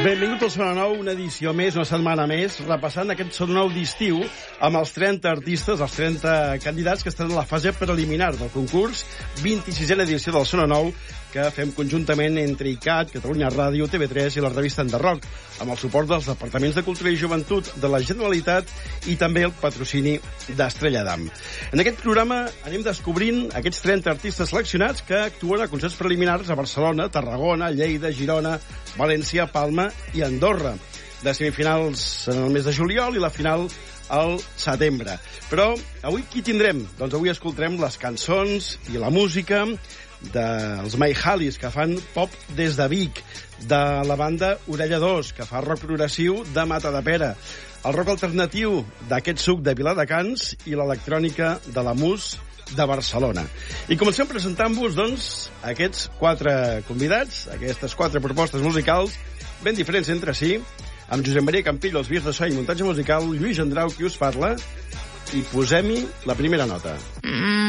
Benvingut al Sona Nou, una edició més, una setmana més, repassant aquest Sona Nou d'estiu amb els 30 artistes, els 30 candidats que estan en la fase preliminar del concurs, 26a edició del Sona Nou, que fem conjuntament entre ICAT, Catalunya Ràdio, TV3 i la revista Enderroc, amb el suport dels Departaments de Cultura i Joventut de la Generalitat i també el patrocini d'Estrella Damm. En aquest programa anem descobrint aquests 30 artistes seleccionats que actuen a concerts preliminars a Barcelona, Tarragona, Lleida, Girona, València, Palma i Andorra. De semifinals en el mes de juliol i la final al setembre. Però avui qui tindrem? Doncs avui escoltarem les cançons i la música dels Mayhalis, que fan pop des de Vic, de la banda Orella 2, que fa rock progressiu de Matadepera, el rock alternatiu d'aquest suc de Viladecans i l'electrònica de la Mus de Barcelona. I comencem presentant-vos, doncs, aquests 4 convidats, aquestes 4 propostes musicals, ben diferents entre si, amb Josep Maria Campillo, els vies de so i muntatge musical, Lluís Andrau, qui us parla, i posem-hi la primera nota.